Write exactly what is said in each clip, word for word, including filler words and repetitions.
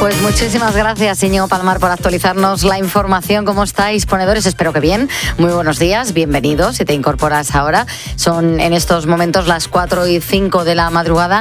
Pues muchísimas gracias, Íñigo Palmar, por actualizarnos la información. ¿Cómo estáis, ponedores? Espero que bien. Muy buenos días, bienvenidos. Si te incorporas ahora, son en estos momentos las cuatro y cinco de la madrugada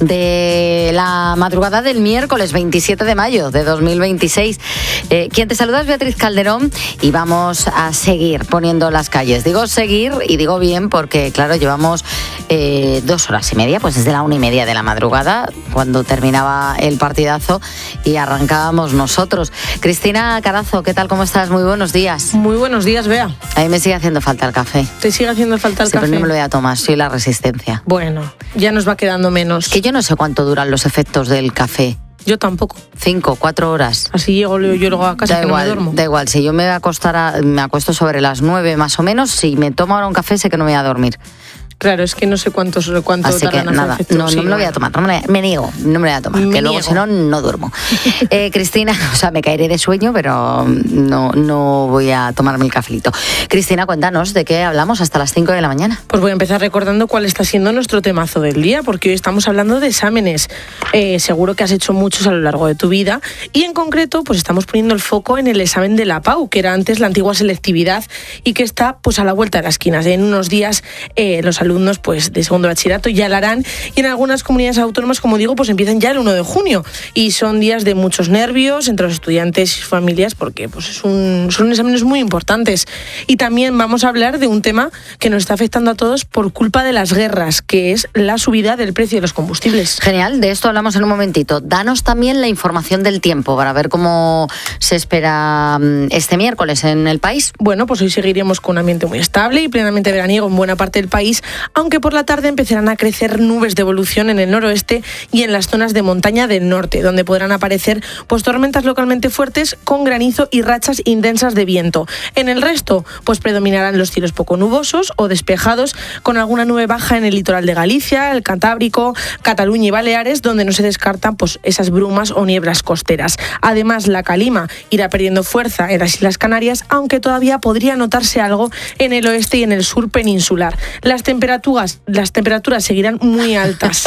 de la madrugada del miércoles veintisiete de mayo de dos mil veintiséis. Eh, quien te saluda es Beatriz Calderón y vamos a seguir poniendo las calles. Digo seguir y digo bien porque, claro, llevamos eh, dos horas y media, pues desde la una y media de la madrugada, cuando terminaba el partidazo y arrancábamos nosotros. Cristina Carazo, ¿qué tal? ¿Cómo estás? Muy buenos días. Muy buenos días, Bea. A mí me sigue haciendo falta el café. ¿Te sigue haciendo falta el sí, café? Pero no me lo voy a tomar, soy la resistencia. Bueno, ya nos va quedando menos. Que yo no sé cuánto duran los efectos del café. Yo tampoco. Cinco, cuatro horas. Así llego yo luego a casa da que igual, no me duermo. Da igual, si yo me voy a acostar, a, me acuesto sobre las nueve más o menos, si me tomo ahora un café sé que no me voy a dormir. Claro, es que no sé cuánto, cuánto Así que nada, no, no sí, me lo voy a tomar, no me, me niego, no me lo voy a tomar, me que luego niego. si no, no duermo. Eh, Cristina, o sea, me caeré de sueño, pero no, no voy a tomarme el cafelito. Cristina, cuéntanos, ¿de qué hablamos hasta las cinco de la mañana? Pues voy a empezar recordando cuál está siendo nuestro temazo del día, porque hoy estamos hablando de exámenes. Eh, seguro que has hecho muchos a lo largo de tu vida, y en concreto, pues estamos poniendo el foco en el examen de la PAU, que era antes la antigua selectividad, y que está pues a la vuelta de la esquina. En unos días eh, los alumnos pues de segundo bachillerato ya la harán, y en algunas comunidades autónomas, como digo, pues empiezan ya el uno de junio, y son días de muchos nervios entre los estudiantes y sus familias, porque pues es un, son exámenes muy importantes. Y también vamos a hablar de un tema que nos está afectando a todos por culpa de las guerras, que es la subida del precio de los combustibles. Genial, de esto hablamos en un momentito. Danos también la información del tiempo para ver cómo se espera este miércoles en el país. Bueno, pues hoy seguiremos con un ambiente muy estable y plenamente veraniego en buena parte del país, aunque por la tarde empezarán a crecer nubes de evolución en el noroeste y en las zonas de montaña del norte, donde podrán aparecer pues tormentas localmente fuertes con granizo y rachas intensas de viento. En el resto, pues predominarán los cielos poco nubosos o despejados, con alguna nube baja en el litoral de Galicia, el Cantábrico, Cataluña y Baleares, donde no se descartan pues esas brumas o nieblas costeras. Además, la calima irá perdiendo fuerza en las Islas Canarias, aunque todavía podría notarse algo en el oeste y en el sur peninsular. Las temperaturas Las temperaturas seguirán muy altas.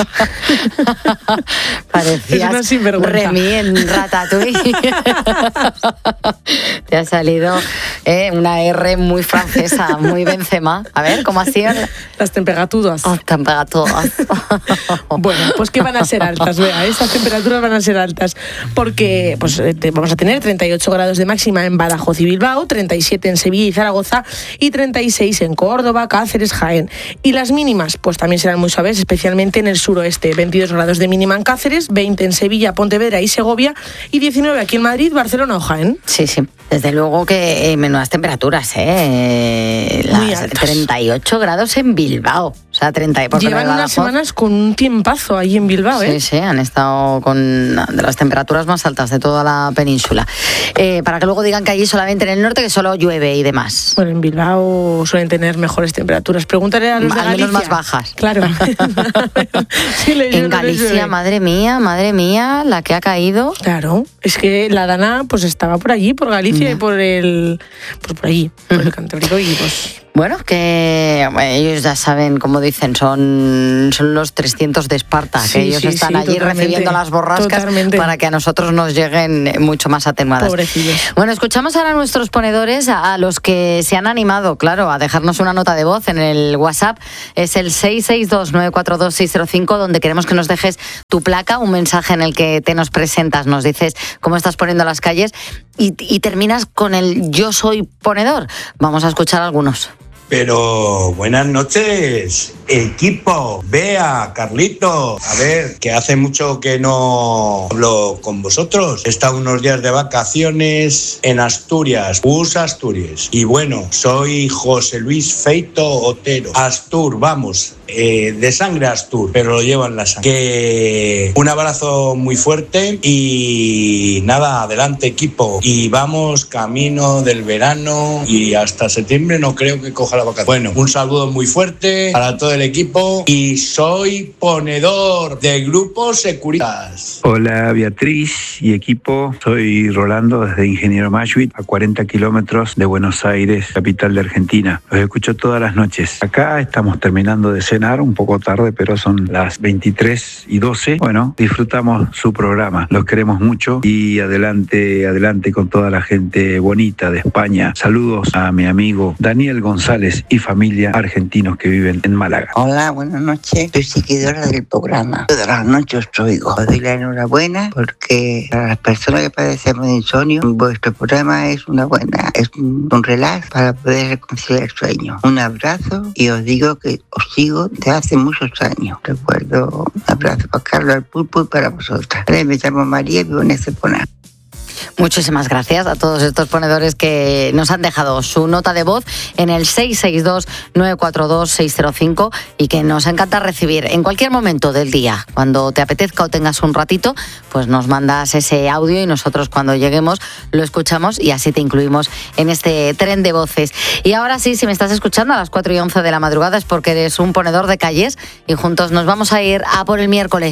Parecías Remy en Ratatouille. Te ha salido eh, una R muy francesa, muy Benzema. A ver, ¿cómo ha sido? Las temperaturas. Oh, temperaturas. Bueno, pues que van a ser altas, vea, esas temperaturas van a ser altas, porque pues te, vamos a tener treinta y ocho grados de máxima en Badajoz y Bilbao, treinta y siete en Sevilla y Zaragoza y treinta y seis en Córdoba, Cáceres, Jaén. Y las mínimas, pues también serán muy suaves, especialmente en el suroeste. veintidós grados de mínima en Cáceres, veinte en Sevilla, Pontevedra y Segovia, y diecinueve aquí en Madrid, Barcelona o Jaén. Sí, sí. Desde luego que eh, menudas temperaturas, ¿eh? Las treinta y ocho grados en Bilbao. O sea, treinta y Llevan unas Badajoz, semanas con un tiempazo ahí en Bilbao, ¿eh? Sí, sí, han estado con de las temperaturas más altas de toda la península. Eh, para que luego digan que allí solamente en el norte que solo llueve y demás. Bueno, en Bilbao suelen tener mejores temperaturas. Pregúntale a los de Al Galicia. menos más bajas. Claro. Sí, le, en Galicia, madre mía, madre mía, la que ha caído. Claro, es que la Dana pues estaba por allí, por Galicia no. y por el pues por allí, por uh-huh. el Cantábrico y pues... Bueno, que bueno, ellos ya saben, como dicen, son, son los trescientos de Esparta, sí, que ellos sí, están sí, allí totalmente, recibiendo las borrascas totalmente. Para que a nosotros nos lleguen mucho más atenuadas. Pobrecillos. Bueno, escuchamos ahora a nuestros ponedores, a, a los que se han animado, claro, a dejarnos una nota de voz en el WhatsApp. Es el seis seis dos nueve cuatro dos seis cero cinco, donde queremos que nos dejes tu placa, un mensaje en el que te nos presentas, nos dices cómo estás poniendo las calles y, y terminas con el yo soy ponedor. Vamos a escuchar algunos. Pero buenas noches, equipo, Bea, Carlito. A ver, que hace mucho que no hablo con vosotros. He estado unos días de vacaciones en Asturias, U S Asturias. Y bueno, soy José Luis Feito Otero. Astur, vamos, eh, de sangre Astur, pero lo llevo en la sangre. Que un abrazo muy fuerte y nada, adelante equipo. Y vamos camino del verano y hasta septiembre no creo que coja las vacaciones. Bueno, un saludo muy fuerte para todo el equipo y soy ponedor de Grupo Securitas. Hola Beatriz y equipo, soy Rolando desde Ingeniero Mashuit, a cuarenta kilómetros de Buenos Aires, capital de Argentina. Los escucho todas las noches. Acá estamos terminando de cenar, un poco tarde, pero son las veintitrés y doce. Bueno, disfrutamos su programa, los queremos mucho y adelante, adelante con toda la gente bonita de España. Saludos a mi amigo Daniel González y familia argentinos que viven en Málaga. Hola, buenas noches. Soy seguidora del programa. Todas las noches os oigo. Os doy la enhorabuena porque para las personas que padecemos de insomnio, vuestro programa es una buena, es un, un relax para poder reconciliar el sueño. Un abrazo y os digo que os sigo desde hace muchos años. Recuerdo un abrazo para Carlos, al Pulpo y para vosotras. Me llamo María y vivo en Estepona. Muchísimas gracias a todos estos ponedores que nos han dejado su nota de voz en el seis seis dos, nueve cuatro dos, seis cero cinco y que nos encanta recibir en cualquier momento del día. Cuando te apetezca o tengas un ratito, pues nos mandas ese audio y nosotros cuando lleguemos lo escuchamos y así te incluimos en este tren de voces. Y ahora sí, si me estás escuchando a las cuatro y once de la madrugada es porque eres un ponedor de calles y juntos nos vamos a ir a por el miércoles.